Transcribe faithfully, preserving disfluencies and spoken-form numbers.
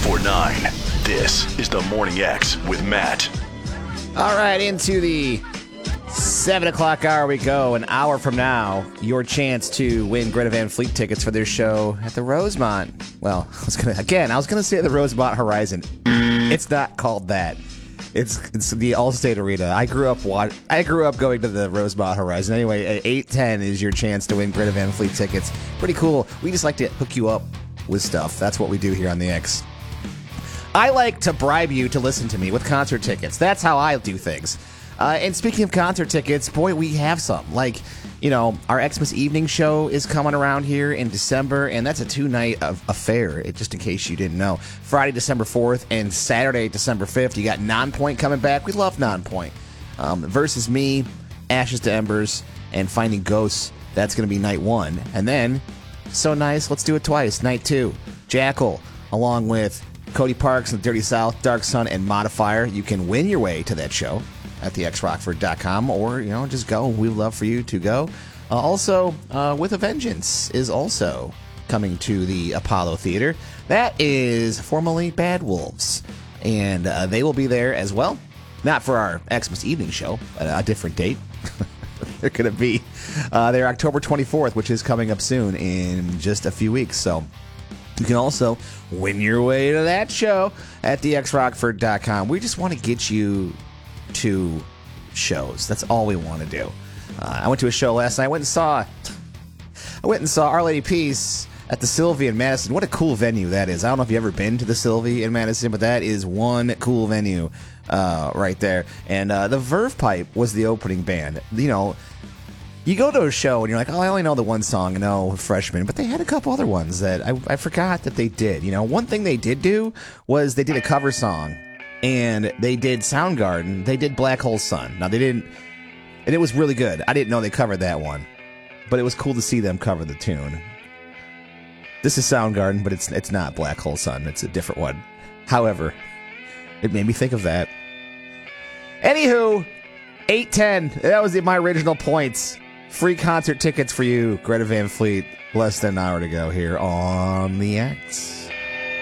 before nine. This is the Morning X with Matt. All right, into the seven o'clock hour we go. An hour from now, your chance to win Greta Van Fleet tickets for their show at the Rosemont. Well, I was gonna again. I was gonna say the Rosemont Horizon. It's not called that. It's it's the Allstate Arena. I grew up watch, I grew up going to the Rosemont Horizon. Anyway, at eight ten is your chance to win Greta Van Fleet tickets. Pretty cool. We just like to hook you up with stuff. That's what we do here on the X. I like to bribe you to listen to me with concert tickets. That's how I do things. Uh, and speaking of concert tickets, boy, we have some. Like, you know, our Xmas evening show is coming around here in December, and that's a two-night affair, just in case you didn't know. Friday, December fourth, and Saturday, December fifth. You got Nonpoint coming back. We love Nonpoint. Um, versus Me, Ashes to Embers, and Finding Ghosts. That's going to be night one. And then, so nice, let's do it twice. Night two, Jackal, along with Cody Parks and Dirty South, Dark Sun, and Modifier. You can win your way to that show at the x rockford dot com, or, you know, just go. We'd love for you to go. Uh, also, uh, With a Vengeance is also coming to the Apollo Theater. That is formerly Bad Wolves, and uh, they will be there as well. Not for our Xmas evening show, a, a different date. They're going to be uh, there October twenty-fourth, which is coming up soon in just a few weeks. So you can also win your way to that show at the x rockford dot com. We just want to get you to shows. That's all we want to do. Uh, I went to a show last night. I went and saw I went and saw Our Lady Peace at the Sylvie in Madison. What a cool venue that is. I don't know if you've ever been to the Sylvie in Madison, but that is one cool venue uh, right there. And uh, the Verve Pipe was the opening band. You know, you go to a show and you're like, oh, I only know the one song, no Freshman. But they had a couple other ones that I, I forgot that they did. You know, one thing they did do was they did a cover song. And they did Soundgarden. They did Black Hole Sun. Now, they didn't... And it was really good. I didn't know they covered that one. But it was cool to see them cover the tune. This is Soundgarden, but it's it's not Black Hole Sun. It's a different one. However, it made me think of that. Anywho, eight ten. That was my original points. Free concert tickets for you, Greta Van Fleet. Less than an hour to go here on the X.